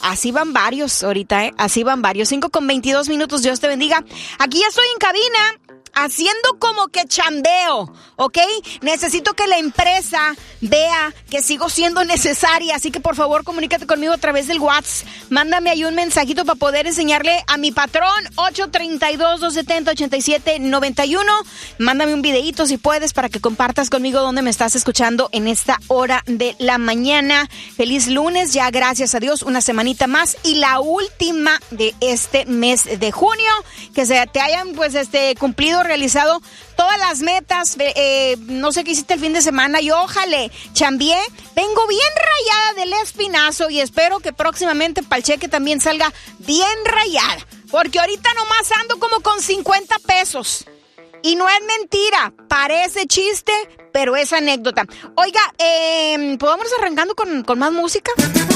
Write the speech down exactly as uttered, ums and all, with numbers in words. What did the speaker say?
Así van varios ahorita, ¿eh? Así van varios. cinco con veintidós minutos, Dios te bendiga. Aquí ya estoy en cabina, haciendo como que chambeo, ¿ok? Necesito que la empresa vea que sigo siendo necesaria, así que por favor comunícate conmigo a través del WhatsApp. Mándame ahí un mensajito para poder enseñarle a mi patrón, ocho tres dos, dos siete cero, ocho siete nueve uno. Mándame un videíto si puedes para que compartas conmigo dónde me estás escuchando en esta hora de la mañana. Feliz lunes, ya gracias a Dios, una semanita más y la última de este mes de junio. Que se te hayan pues este cumplido, realizado todas las metas, eh, no sé qué hiciste el fin de semana, yo ojalá chambié, vengo bien rayada del espinazo y espero que próximamente para el cheque también salga bien rayada, porque ahorita nomás ando como con cincuenta pesos. Y no es mentira, parece chiste, pero es anécdota. Oiga, eh, ¿podemos arrancando con, con más música?